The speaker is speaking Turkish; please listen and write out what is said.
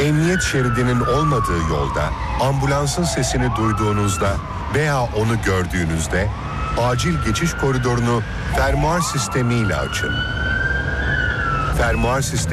emniyet şeridinin olmadığı yolda ambulansın sesini duyduğunuzda veya onu gördüğünüzde acil geçiş koridorunu fermuar sistemiyle açın. Fermuar sistemi